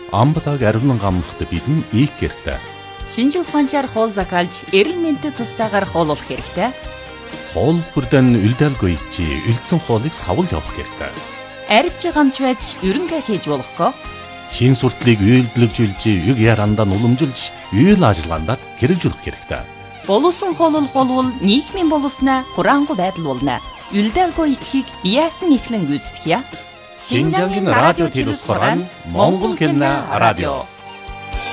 Амбатаг ариунан гамнахад бидэн ийх хэрэгтэй. Шинжил ухаанчаар хоол закалж, эрүүл мэндэд тустайгаар хооллох хэрэгтэй. Хоол бүрдэн үлдээлгүй чи үлдсэн хоолыг савлж авах хэрэгтэй. Арвч гамч байж ерөнхий хийж болохгүй. Шин суртлыг үйлдэлжүүлж, юг ярандаа уламжилж, үйл ажиллагаанд хэрэгжүүлэх хэрэгтэй. Боловсон хооллол болвол нийгмийн боловсноо хураангуй байдал болно. Үлдээлгүй итгэхийг яасан ихлэн гүйцэтгэе. Шинжангийн радио телевизээр Монгол хэлний радио